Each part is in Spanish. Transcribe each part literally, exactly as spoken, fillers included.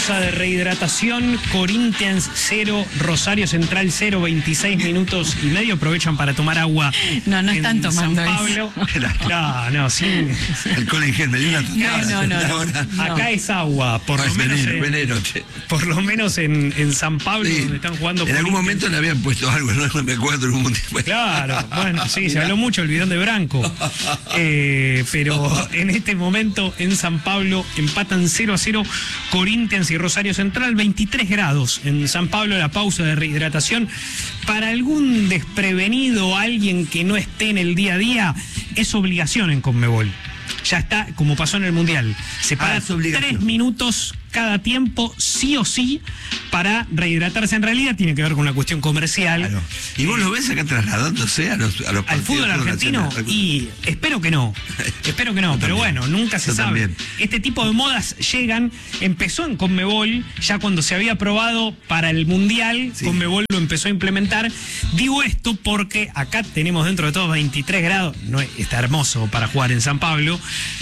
pausa de rehidratación. Corinthians cero, Rosario Central cero, veintiséis minutos y medio. Aprovechan para tomar agua. No, no en están tomando San Pablo. eso. No, no, sí. Alcohol en gel, me dio una No, no, no. no. Acá es agua, por No, lo es menos, veneno, en, veneno, che. por lo menos en, en San Pablo, Sí. donde están jugando. En algún Corinthians. momento le habían puesto algo, no me acuerdo en un mundial. Claro, bueno, sí, se habló mucho el bidón de Branco. Eh, pero en este momento en San Pablo empatan cero a cero Corinthians y Rosario Central, veintitrés grados en San Pablo, la pausa de rehidratación. Para algún desprevenido, alguien que no esté en el día a día, es obligación en Conmebol. Ya está, como pasó en el Mundial. Se para Ah, es obligación. tres minutos cada tiempo, sí o sí, para rehidratarse. En realidad tiene que ver con una cuestión comercial. Claro. ¿Y vos lo ves acá trasladándose a los, a los ¿Al partidos fútbol argentino? nacional? Y espero que no. Espero que no, Yo pero también. bueno, nunca se Yo sabe. también. Este tipo de modas llegan, empezó en Conmebol, ya cuando se había aprobado para el Mundial, Sí. Conmebol lo empezó a implementar. Digo esto porque acá tenemos dentro de todo veintitrés grados, no, está hermoso para jugar en San Pablo,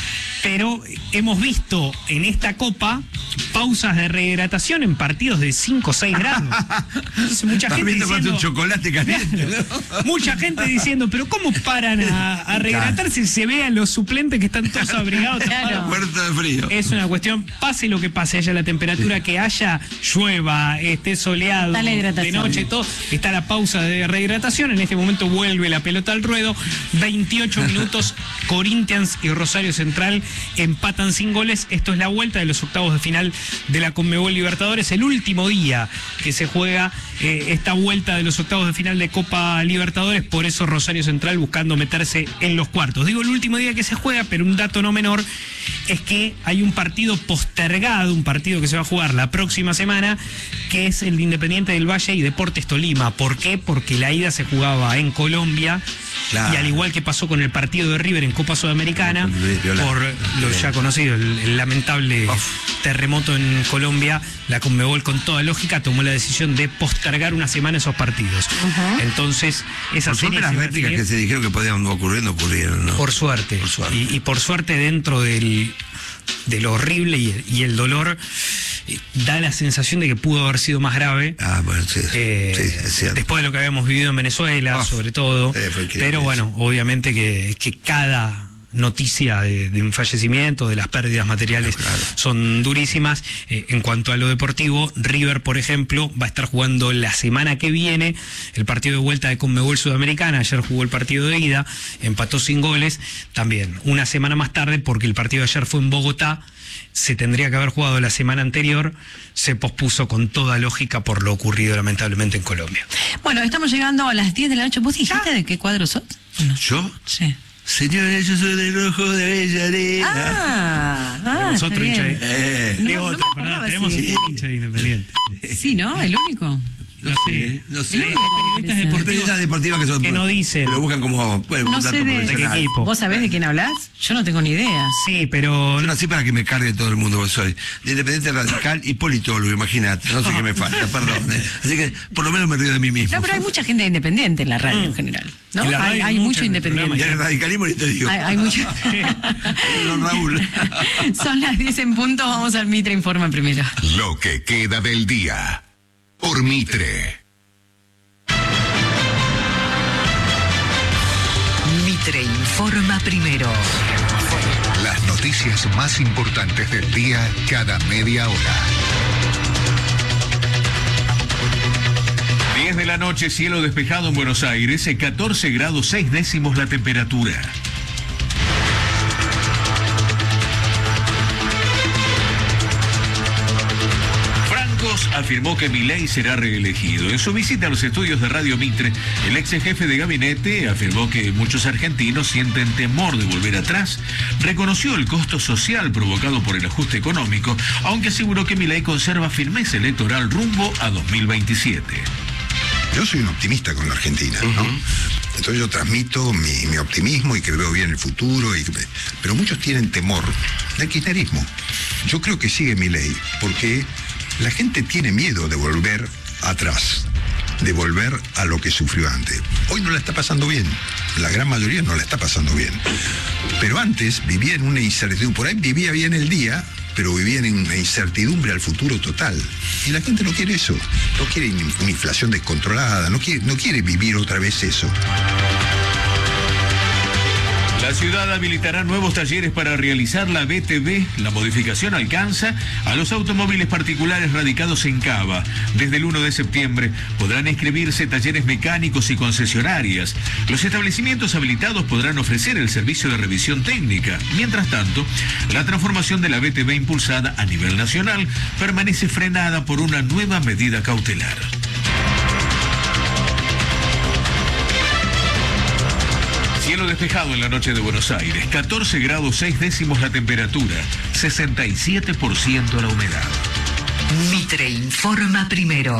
pero hemos visto en esta copa pausas de rehidratación en partidos de cinco o seis grados. Entonces mucha Estás gente viendo cuánto diciendo, un chocolate caliente, ¿no? mucha gente diciendo, pero ¿cómo paran a, a rehidratarse si se ve a los suplentes que están todos abrigados? Claro. tapados? Muerto de frío. Es una cuestión, pase lo que pase, haya la temperatura que haya, llueva, esté soleado, Está la de hidratación. noche, todo, está la pausa de rehidratación. En este momento vuelve la pelota al ruedo. veintiocho minutos, Corinthians y Rosario Central empatan sin goles. Esto es la vuelta de los octavos de final de la Conmebol Libertadores, el último día que se juega eh, esta vuelta de los octavos de final de Copa Libertadores. Por eso Rosario Central buscando meterse en los cuartos. Digo el último día que se juega, pero un dato no menor es que hay un partido postergado, un partido que se va a jugar la próxima semana, que es el de Independiente del Valle y Deportes Tolima. ¿Por qué? Porque la ida se jugaba en Colombia. Claro. Y al igual que pasó con el partido de River en Copa Sudamericana, Con Luis Viola. por lo ya conocido, el, el lamentable Uf. terremoto en Colombia, la Conmebol con toda lógica tomó la decisión de postergar una semana esos partidos. Ajá. Entonces, esa Por suerte serie las se va a réplicas definir que se dijeron que podían ocurrir no ocurrieron, ¿no? por suerte. Por suerte. Y, y por suerte dentro del, de lo horrible y el, y el dolor, eh, da la sensación de que pudo haber sido más grave. Ah, bueno, sí. Eh, sí, es cierto. después de lo que habíamos vivido en Venezuela, Ah, sobre todo. eh, fue increíble Pero bueno, obviamente que, que cada noticia de, de un fallecimiento, de las pérdidas materiales, Claro. son durísimas. Eh, en cuanto a lo deportivo, River, por ejemplo, va a estar jugando la semana que viene el partido de vuelta de Conmebol Sudamericana. Ayer jugó el partido de ida, empató sin goles. También una semana más tarde, porque el partido de ayer fue en Bogotá, se tendría que haber jugado la semana anterior, se pospuso con toda lógica por lo ocurrido lamentablemente en Colombia. Bueno, estamos llegando a las diez de la noche. ¿Vos dijiste de qué cuadro sos? No. ¿Yo? Sí. Señores, yo soy del rojo de Avellaneda. Ah, ah, Tenemos está otro bien. hincha de- Eh, No, de no otro, me perdón, acordaba, tenemos sí. un hincha de Independiente. Sí, ¿no? El único. no No sé, sé. no Sí, sé. hay periodistas deportivos Periodistas deportivas que son. que no dicen. Lo buscan como. Bueno, No un dato sé de- ¿De qué profesional. equipo? ¿Vos sabés de quién hablas? Yo no tengo ni idea. Sí, pero Yo nací para que me cargue todo el mundo, vos soy de Independiente Radical y politólogo, imagínate, no sé qué me falta, perdón. eh. Así que por lo menos me río de mí mismo. No, pero hay mucha gente independiente en la radio en general. ¿no? En la radio Hay, hay hay mucha mucho en el independiente. Y el radicalismo ni te digo. Hay, hay mucho. Don Raúl. Son las diez en punto. Vamos al Mitre Informa primero. Lo que queda del día. Por Mitre. Mitre informa primero. Las noticias más importantes del día cada media hora. diez de la noche, cielo despejado en Buenos Aires, catorce grados seis décimos la temperatura. Francos afirmó que Milei será reelegido. En su visita a los estudios de Radio Mitre, el ex jefe de gabinete afirmó que muchos argentinos sienten temor de volver atrás. Reconoció el costo social provocado por el ajuste económico, aunque aseguró que Milei conserva firmeza electoral rumbo a dos mil veintisiete. Yo soy un optimista con la Argentina, ¿no? Entonces yo transmito mi, mi optimismo y que veo bien el futuro, y, pero muchos tienen temor del kirchnerismo. Yo creo que sigue Milei, porque la gente tiene miedo de volver atrás, de volver a lo que sufrió antes. Hoy no la está pasando bien, la gran mayoría no la está pasando bien. Pero antes vivía en una incertidumbre, por ahí vivía bien el día, pero vivían en una incertidumbre al futuro total. Y la gente no quiere eso. No quiere una inflación descontrolada, no quiere, no quiere vivir otra vez eso. La ciudad habilitará nuevos talleres para realizar la B T V. La modificación alcanza a los automóviles particulares radicados en Cava. Desde el uno de septiembre podrán inscribirse talleres mecánicos y concesionarias. Los establecimientos habilitados podrán ofrecer el servicio de revisión técnica. Mientras tanto, la transformación de la B T V impulsada a nivel nacional permanece frenada por una nueva medida cautelar. Cielo despejado en la noche de Buenos Aires, catorce grados seis décimos la temperatura, sesenta y siete por ciento la humedad. Mitre informa primero.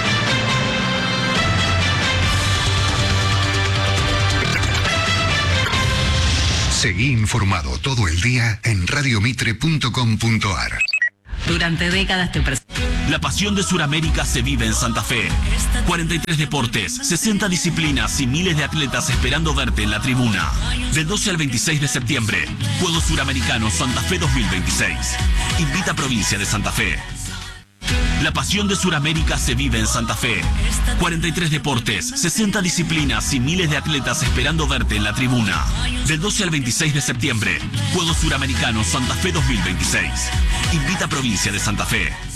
Seguí informado todo el día en radiomitre punto com punto ar. Durante décadas te pres- La pasión de Sudamérica se vive en Santa Fe. cuarenta y tres deportes, sesenta disciplinas y miles de atletas esperando verte en la tribuna. Del doce al veintiséis de septiembre, Juegos Suramericanos Santa Fe dos mil veintiséis. Invita a Provincia de Santa Fe. La pasión de Sudamérica se vive en Santa Fe. cuarenta y tres deportes, sesenta disciplinas y miles de atletas esperando verte en la tribuna. Del doce al veintiséis de septiembre, Juegos Suramericanos Santa Fe dos mil veintiséis. Invita a Provincia de Santa Fe.